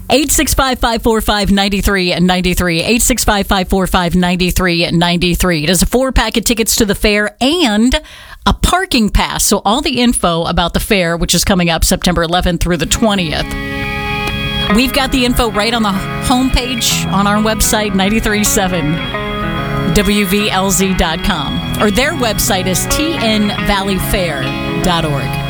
865-545-9393. 865-545-9393. It is a 4-pack of tickets to the fair and a parking pass. So all the info about the fair, which is coming up September 11th through the 20th. We've got the info right on the homepage on our website, 937WVLZ.com. Or their website is tnvalleyfair.org.